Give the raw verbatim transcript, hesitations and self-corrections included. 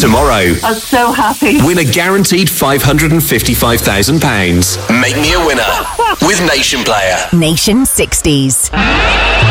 Tomorrow, I'm so happy. win a guaranteed five hundred fifty-five thousand pounds. Make me a winner with Nation Player. Nation sixties.